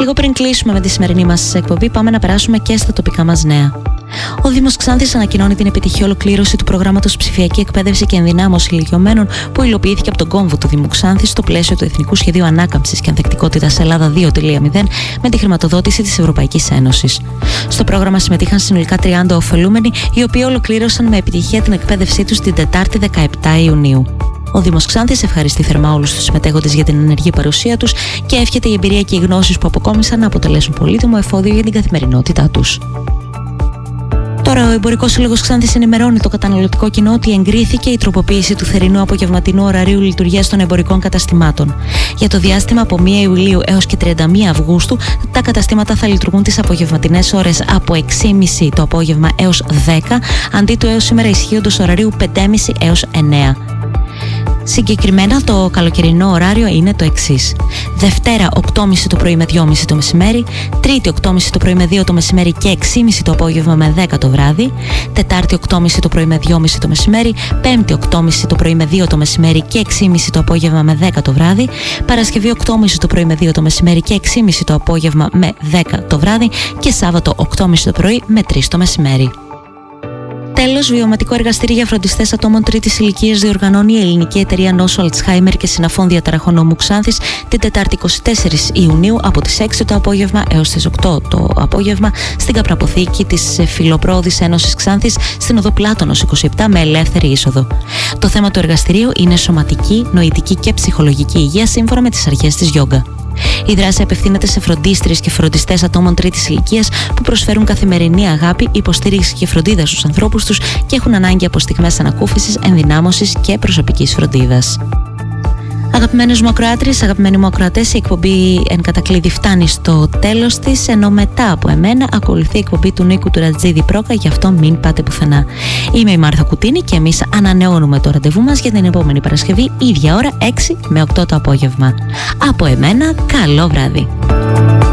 Λίγο πριν κλείσουμε με τη σημερινή μας εκπομπή, πάμε να περάσουμε και στα τοπικά μας νέα. Ο Δήμος Ξάνθης ανακοινώνει την επιτυχή ολοκλήρωση του προγράμματος Ψηφιακή Εκπαίδευση και Ενδυνάμωση Ηλικιωμένων που υλοποιήθηκε από τον κόμβο του Δήμου Ξάνθης στο πλαίσιο του Εθνικού Σχεδίου Ανάκαμψης και Ανθεκτικότητας Ελλάδα 2.0 με τη χρηματοδότηση της Ευρωπαϊκής Ένωσης. Στο πρόγραμμα συμμετείχαν συνολικά 30 ωφελούμενοι, οι οποίοι ολοκλήρωσαν με επιτυχία την εκπαίδευσή τους την Τετάρτη 17 Ιουνίου. Ο Δήμος Ξάνθης ευχαριστεί θερμά όλους τους συμμετέχοντες για την ενεργή παρουσία τους και εύχεται η εμπειρία και οι γνώσεις που αποκόμισαν να αποτελέσουν πολύτιμο εφόδιο για την καθημερινότητά τους. Τώρα, ο Εμπορικός Σύλλογος Ξάνθης ενημερώνει το καταναλωτικό κοινό ότι εγκρίθηκε η τροποποίηση του θερινού απογευματινού ωραρίου λειτουργίας των εμπορικών καταστημάτων. Για το διάστημα από 1 Ιουλίου έως και 31 Αυγούστου, τα καταστήματα θα λειτουργούν τις απογευματινές ώρες από 6.30 το απόγευμα έως 10, αντί του έως σήμερα ισχύοντος ωραρίου 5.30 έως 9. Συγκεκριμένα το καλοκαιρινό ωράριο είναι το εξής: Δευτέρα 8.30 το πρωί με 2.30 το μεσημέρι, Τρίτη 8.30 το πρωί με 2 το μεσημέρι και 6.30 το απόγευμα με 10 το βράδυ, Τετάρτη 8.30 το πρωί με 2.30 το μεσημέρι, Πέμπτη 8.30 το πρωί με 2 το μεσημέρι και 6.30 το απόγευμα με 10 το βράδυ, Παρασκευή 8.30 το πρωί με 2 το μεσημέρι και 6.30 το απόγευμα με 10 το βράδυ και Σάββατο 8.30 το πρωί με 3 το μεσημέρι. Τέλος, βιωματικό εργαστήρι για φροντιστές ατόμων τρίτης ηλικίας διοργανώνει η Ελληνική Εταιρεία Νόσου Αλτσχάιμερ και Συναφών Διαταραχών Νόμου Ξάνθης την Τετάρτη 24 Ιουνίου από τις 6 το απόγευμα έως τις 8 το απόγευμα στην καπραποθήκη της Φιλοπρόοδης Ένωσης Ξάνθης στην οδό Πλάτωνος 27 με ελεύθερη είσοδο. Το θέμα του εργαστηρίου είναι σωματική, νοητική και ψυχολογική υγεία σύμφωνα με τις αρχές της γιόγκα. Η δράση απευθύνεται σε φροντίστριες και φροντιστές ατόμων τρίτης ηλικίας που προσφέρουν καθημερινή αγάπη, υποστήριξη και φροντίδα στους ανθρώπους τους και έχουν ανάγκη από στιγμές ανακούφισης, ενδυνάμωσης και προσωπικής φροντίδας. Αγαπημένες μου ακροάτριες, αγαπημένοι μου ακροατές, η εκπομπή εν κατακλείδη φτάνει στο τέλος της, ενώ μετά από εμένα ακολουθεί η εκπομπή του Νίκου του Ρατζίδη Πρόκα, γι' αυτό μην πάτε πουθενά. Είμαι η Μάρθα Κουτίνη και εμείς ανανεώνουμε το ραντεβού μας για την επόμενη Παρασκευή, ίδια ώρα 6 με 8 το απόγευμα. Από εμένα, καλό βράδυ.